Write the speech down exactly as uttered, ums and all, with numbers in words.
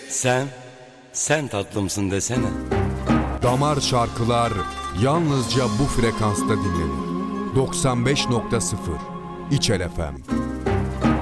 Sen, sen tatlımsın desene. Damar şarkılar yalnızca bu frekansta dinlenir. doksan beş nokta sıfır İçel F M.